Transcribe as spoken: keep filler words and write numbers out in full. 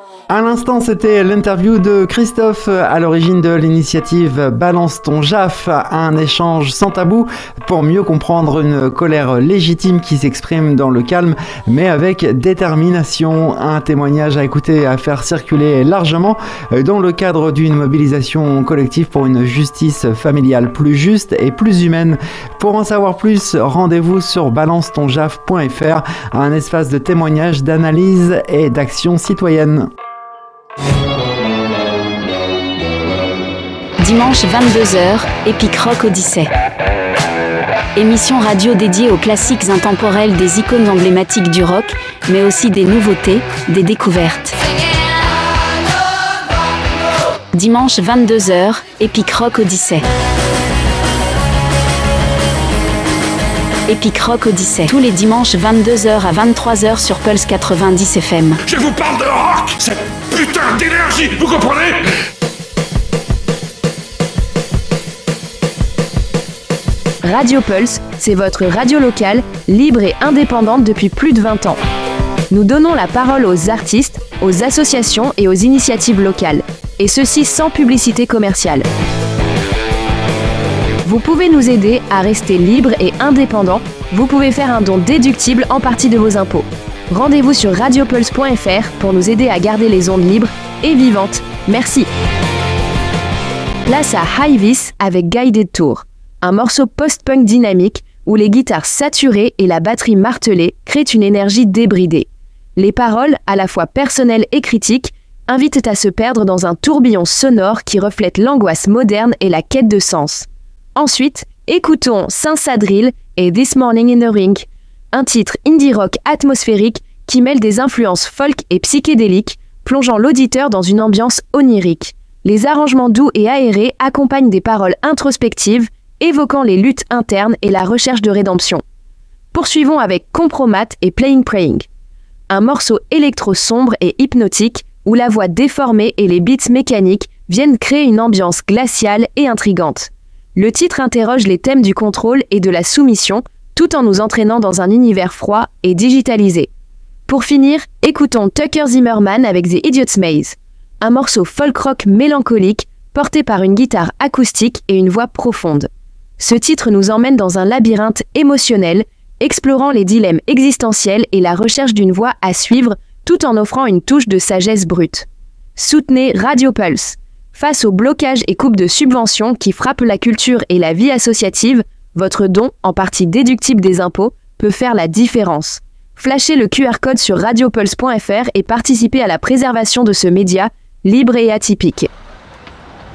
À l'instant, c'était l'interview de Christophe à l'origine de l'initiative Balance ton J A F, un échange sans tabou pour mieux comprendre une colère légitime qui s'exprime dans le calme mais avec détermination. Un témoignage à écouter et à faire circuler largement dans le cadre d'une mobilisation collective pour une justice familiale plus juste et plus humaine. Pour en savoir plus, rendez-vous sur balance ton j a f point f r, un espace de témoignage, d'analyse et d'action citoyenne. Dimanche vingt-deux heures, Epic Rock Odyssey. Émission radio dédiée aux classiques intemporels des icônes emblématiques du rock, mais aussi des nouveautés, des découvertes. Dimanche vingt-deux heures, Epic Rock Odyssey. Epic Rock Odyssey, tous les dimanches vingt-deux heures à vingt-trois heures sur Pulse quatre-vingt-dix F M. Je vous parle de rock, cette putain d'énergie, vous comprenez ? Radio Pulse, c'est votre radio locale, libre et indépendante depuis plus de vingt ans. Nous donnons la parole aux artistes, aux associations et aux initiatives locales, et ceci sans publicité commerciale. Vous pouvez nous aider à rester libre et indépendant. Vous pouvez faire un don déductible en partie de vos impôts. Rendez-vous sur radio pulse point f r pour nous aider à garder les ondes libres et vivantes. Merci. Place à High Vis avec Guided Tour, un morceau post-punk dynamique où les guitares saturées et la batterie martelée créent une énergie débridée. Les paroles, à la fois personnelles et critiques, invitent à se perdre dans un tourbillon sonore qui reflète l'angoisse moderne et la quête de sens. Ensuite, écoutons Synsadrill et This Morning in the Ring, un titre indie rock atmosphérique qui mêle des influences folk et psychédéliques, plongeant l'auditeur dans une ambiance onirique. Les arrangements doux et aérés accompagnent des paroles introspectives, évoquant les luttes internes et la recherche de rédemption. Poursuivons avec Compromat et Playing Praying, un morceau électro-sombre et hypnotique où la voix déformée et les beats mécaniques viennent créer une ambiance glaciale et intrigante. Le titre interroge les thèmes du contrôle et de la soumission, tout en nous entraînant dans un univers froid et digitalisé. Pour finir, écoutons Tucker Zimmerman avec The Idiot's Maze, un morceau folk-rock mélancolique porté par une guitare acoustique et une voix profonde. Ce titre nous emmène dans un labyrinthe émotionnel, explorant les dilemmes existentiels et la recherche d'une voie à suivre, tout en offrant une touche de sagesse brute. Soutenez Radio Pulse. Face aux blocages et coupes de subventions qui frappent la culture et la vie associative, votre don, en partie déductible des impôts, peut faire la différence. Flashez le Q R code sur radio pulse point f r et participez à la préservation de ce média libre et atypique.